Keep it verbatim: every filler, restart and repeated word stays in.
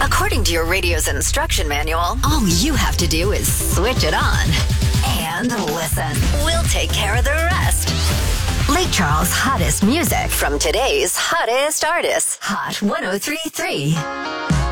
According to your radio's instruction manual, all you have to do is switch it on and listen. We'll take care of the rest. Lake Charles' hottest music from today's hottest artists. Hot ten thirty-three.